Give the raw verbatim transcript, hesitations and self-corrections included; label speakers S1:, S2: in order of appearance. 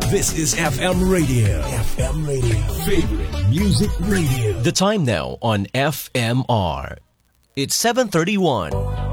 S1: This is F M Radio. F M Radio. Favorite Music Radio.
S2: The time now on F M R. It's seven thirty-one.